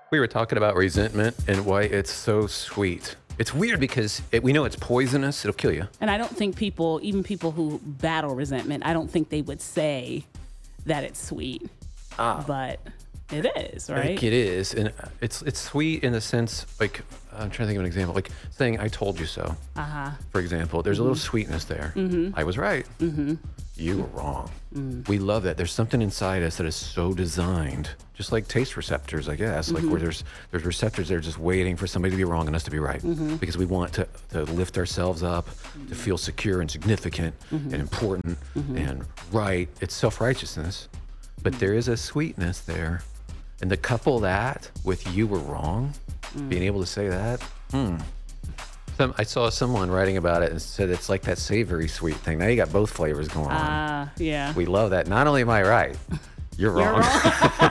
We were talking about resentment and why it's so sweet. It's weird because we know it's poisonous. It'll kill you. And I don't think people, even people who battle resentment, I don't think they would say that it's sweet. But it is, I right? think it is, and it's sweet in the sense, like, I'm trying to think of an example, like saying "I told you so." For example, there's a little sweetness there. I was right. You were wrong. We love that. There's something inside us that is so designed, just like taste receptors, I guess, like where there's receptors that are just waiting for somebody to be wrong and us to be right, because we want to lift ourselves up, to feel secure and significant and important and right. It's self-righteousness, but there is a sweetness there. And to couple that with "you were wrong," being able to say that, I saw someone writing about it and said it's like that savory sweet thing. Now you got both flavors going on. Yeah. We love that. Not only am I right, you're wrong. You're wrong.